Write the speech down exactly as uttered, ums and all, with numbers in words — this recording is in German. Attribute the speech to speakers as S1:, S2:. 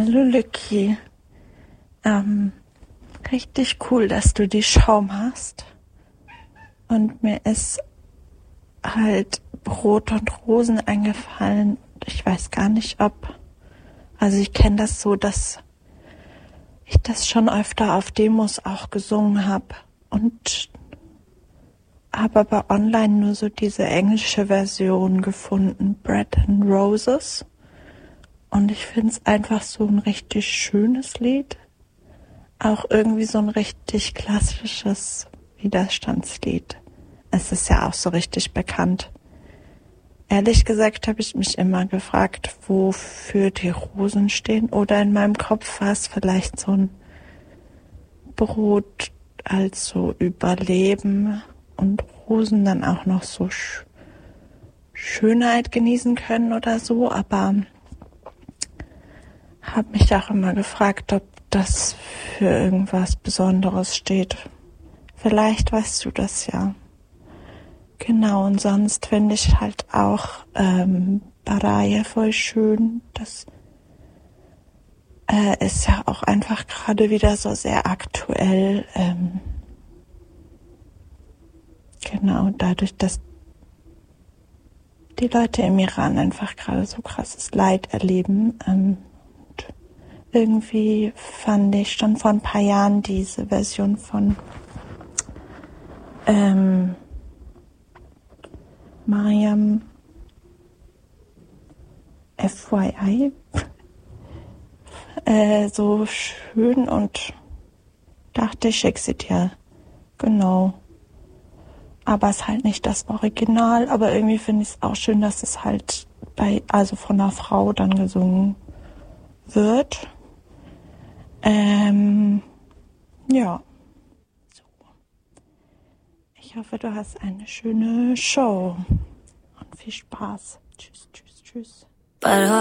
S1: Hallo Lücki. Ähm, richtig cool, dass du die Show machst. Und mir ist halt Brot und Rosen eingefallen. Ich weiß gar nicht, ob... Also ich kenne das so, dass ich das schon öfter auf Demos auch gesungen habe. Und habe aber online nur so diese englische Version gefunden, Bread and Roses. Und ich finde es einfach so ein richtig schönes Lied. Auch irgendwie so ein richtig klassisches Widerstandslied. Es ist ja auch so richtig bekannt. Ehrlich gesagt habe ich mich immer gefragt, wofür die Rosen stehen. Oder in meinem Kopf war es vielleicht so ein Brot als so Überleben und Rosen dann auch noch so Sch- Schönheit genießen können oder so. Aber habe mich auch immer gefragt, ob das für irgendwas Besonderes steht. Vielleicht weißt du das ja. Genau, und sonst finde ich halt auch ähm, Baraje voll schön. Das äh, ist ja auch einfach gerade wieder so sehr aktuell. Ähm, genau, dadurch, dass die Leute im Iran einfach gerade so krasses Leid erleben. Ähm, und irgendwie fand ich schon vor ein paar Jahren diese Version von ähm, Mariam F Y I äh, so schön und dachte, ich schicke sie dir. Genau. Aber es ist halt nicht das Original, aber irgendwie finde ich es auch schön, dass es halt bei, also von einer Frau dann gesungen wird. Ähm, ja. So. Ich hoffe, du hast eine schöne Show und viel Spaß. Tschüss, tschüss, tschüss.